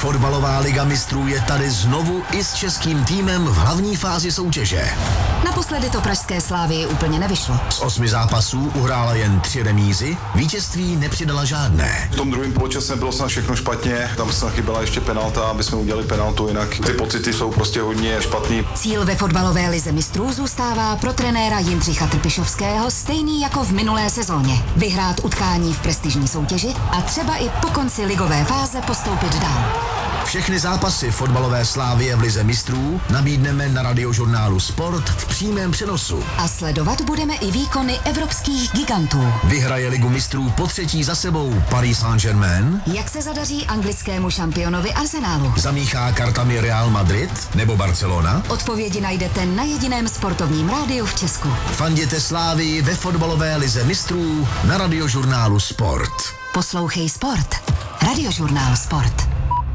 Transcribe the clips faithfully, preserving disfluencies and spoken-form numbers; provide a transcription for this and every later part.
Fotbalová liga mistrů je tady znovu i s českým týmem v hlavní fázi soutěže. Naposledy to pražské Slávii úplně nevyšlo. Z osmi zápasů uhrála jen tři remízy, vítězství nepřidala žádné. V tom druhém poločase bylo snad všechno špatně, tam se chyběla ještě penalta, aby jsme udělali penaltu, jinak ty pocity jsou prostě hodně špatný. Cíl ve fotbalové lize mistrů zůstává pro trenéra Jindřicha Trpišovského stejný jako v minulé sezóně. Vyhrát utkání v prestižní soutěži a třeba i po konci ligové fáze postoupit dál. Všechny zápasy fotbalové Slávie v lize mistrů nabídneme na radiožurnálu Sport v přímém přenosu. A sledovat budeme i výkony evropských gigantů. Vyhraje ligu mistrů po třetí za sebou Paris Saint-Germain? Jak se zadaří anglickému šampionovi Arsenalu? Zamíchá kartami Real Madrid nebo Barcelona? Odpovědi najdete na jediném sportovním rádiu v Česku. Fanděte Slávii ve fotbalové lize mistrů na radiožurnálu Sport. Poslouchej Sport. Radiožurnál Sport.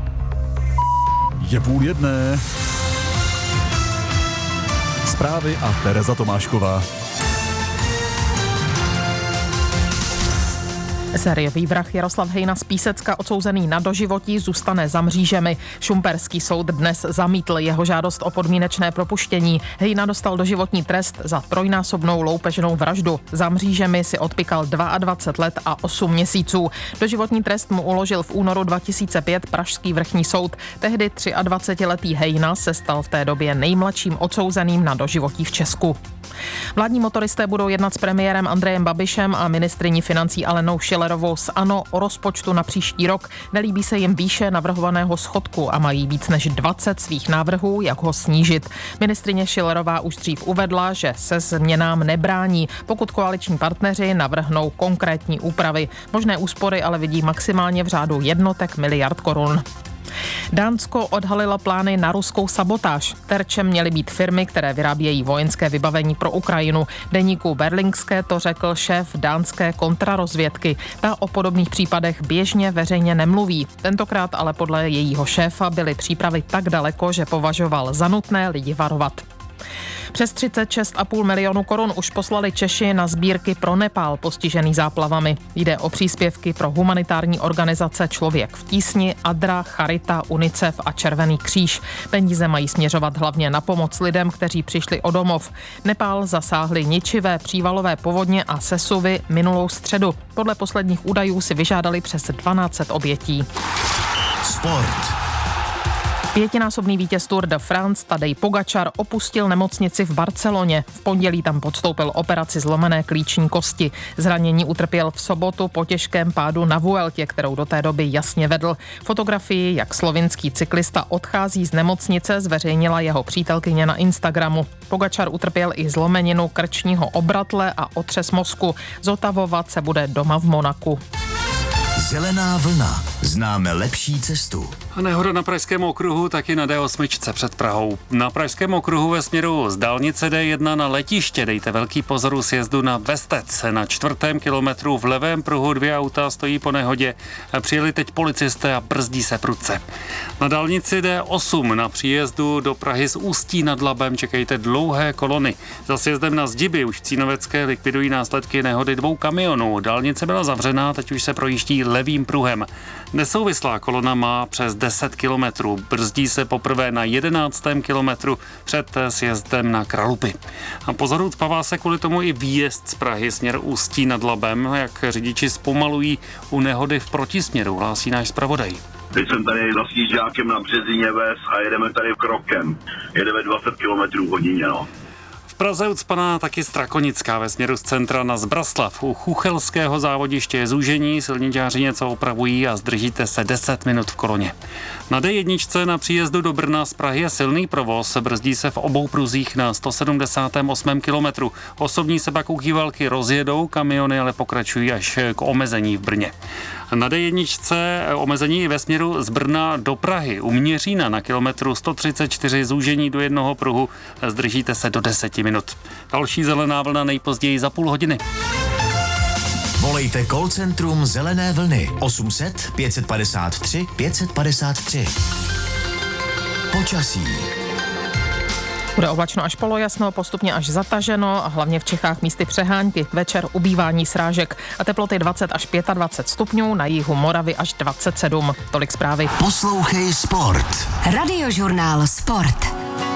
Je půl jedné. Zprávy a Tereza Tomášková. Sériový vrah Jaroslav Hejna z Písecka, odsouzený na doživotí, zůstane za mřížemi. Šumperský soud dnes zamítl jeho žádost o podmínečné propuštění. Hejna dostal doživotní trest za trojnásobnou loupežnou vraždu. Za mřížemi si odpykal dvacet dva let a osm měsíců. Doživotní trest mu uložil v únoru dva tisíce pět pražský vrchní soud. Tehdy dvacetiletý Hejna se stal v té době nejmladším odsouzeným na doživotí v Česku. Vládní motoristé budou jednat s premiérem Andrejem Babišem a ministryní financí Alenou Schillerovou z ANO o rozpočtu na příští rok. Nelíbí se jim výše navrhovaného schodku a mají víc než dvacet svých návrhů, jak ho snížit. Ministryně Schillerová už dřív uvedla, že se změnám nebrání, pokud koaliční partneři navrhnou konkrétní úpravy. Možné úspory ale vidí maximálně v řádu jednotek miliard korun. Dánsko odhalilo plány na ruskou sabotáž. Terčem měly být firmy, které vyrábějí vojenské vybavení pro Ukrajinu. Deníku Berlingské to řekl šéf dánské kontrarozvědky. Ta o podobných případech běžně veřejně nemluví. Tentokrát ale podle jejího šéfa byly přípravy tak daleko, že považoval za nutné lidi varovat. Přes třicet šest a půl milionu korun už poslali Češi na sbírky pro Nepál postižený záplavami. Jde o příspěvky pro humanitární organizace Člověk v tísni, Adra, Charita, UNICEF a Červený kříž. Peníze mají směřovat hlavně na pomoc lidem, kteří přišli o domov. Nepál zasáhly ničivé přívalové povodně a sesuvy minulou středu. Podle posledních údajů si vyžádali přes dvanáct set obětí. Sport. Pětinásobný vítěz Tour de France Tadej Pogačar opustil nemocnici v Barceloně. V pondělí tam podstoupil operaci zlomené klíční kosti. Zranění utrpěl v sobotu po těžkém pádu na Vueltě, kterou do té doby jasně vedl. Fotografii, jak slovinský cyklista odchází z nemocnice, zveřejnila jeho přítelkyně na Instagramu. Pogačar utrpěl i zlomeninu krčního obratle a otřes mozku. Zotavovat se bude doma v Monaku. Zelená vlna. Známe lepší cestu. A nehoda na Pražském okruhu taky na D osm před Prahou. Na Pražském okruhu ve směru z dálnice D jedna na letiště dejte velký pozor u sjezdu na Vestec. Na čtvrtém kilometru v levém pruhu dvě auta stojí po nehodě. Přijeli teď policisté a brzdí se prudce. Na dálnici D osm na příjezdu do Prahy z Ústí nad Labem čekejte dlouhé kolony. Za sjezdem na Zdiby už Cínovecké likvidují následky nehody dvou kamionů. Dálnice byla zavřená, teď už se projíždí levým pruhem. Nesouvislá kolona má přes deset kilometrů. Brzdí se poprvé na jedenáctém kilometru před sjezdem na Kralupy. A pozor, ucpává se kvůli tomu i výjezd z Prahy směr Ústí nad Labem, jak řidiči zpomalují u nehody v protisměru, hlásí náš zpravodaj. Teď jsem tady za Snížákem na Březině Ves a jedeme tady krokem. Jedeme dvacet kilometrů hodině, no. V Praze ucpaná taky Strakonická ve směru z centra na Zbraslav. U Chuchelského závodiště je zúžení, silničáři něco opravují a zdržíte se deset minut v koloně. Na D jedna na příjezdu do Brna z Prahy je silný provoz, brzdí se v obou pruzích na sto sedmdesátém osmém kilometru. Osobní se pak ukývalky rozjedou, kamiony ale pokračují až k omezení v Brně. Na D jedna omezení ve směru z Brna do Prahy. U Měřína na kilometru sto třicet čtyři zúžení do jednoho pruhu, zdržíte se do deseti minut. Další zelená vlna nejpozději za půl hodiny. Volejte call centrum Zelené vlny osm set pět padesát tři pět padesát tři. Počasí. Bude oblačno až polojasno, postupně až zataženo a hlavně v Čechách místy přehánky. Večer ubývání srážek a teploty dvacet až dvacet pět stupňů, na jihu Moravy až dvacet sedm. Tolik zprávy. Poslouchej Sport. Radiožurnál Sport.